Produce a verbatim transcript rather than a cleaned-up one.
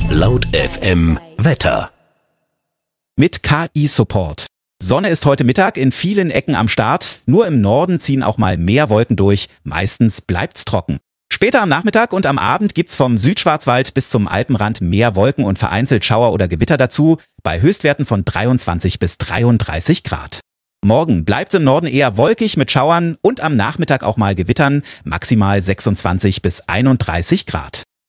Laut F M Wetter. Mit K I-Support. Sonne ist heute Mittag in vielen Ecken am Start. Nur im Norden ziehen auch mal mehr Wolken durch. Meistens bleibt's trocken. Später am Nachmittag und am Abend gibt's vom Südschwarzwald bis zum Alpenrand mehr Wolken und vereinzelt Schauer oder Gewitter dazu. Bei Höchstwerten von dreiundzwanzig bis dreiunddreißig Grad. Morgen bleibt's im Norden eher wolkig mit Schauern und am Nachmittag auch mal Gewittern. Maximal sechsundzwanzig bis einunddreißig Grad.